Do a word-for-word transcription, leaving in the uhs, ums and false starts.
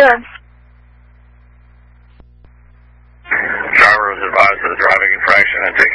Sure. Driver was advised of the driving infraction and taken